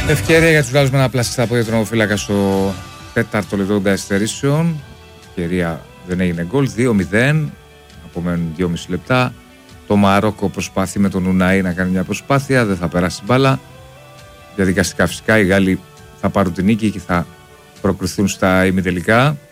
Ευκαιρία για τους Γάλλους με ένα πλάσι στα πόδια του τερματοφύλακα στο τέταρτο λεπτό των καθυστερήσεων. Ευκαιρία, δεν έγινε γκολ. 2-0. Απομένουν 2,5 λεπτά. Το Μαρόκο προσπαθεί με τον Ουναή να κάνει μια προσπάθεια. Δεν θα περάσει μπάλα. Διαδικαστικά φυσικά οι Γάλλοι θα πάρουν την νίκη και θα προκριθούν στα ημιτελικά.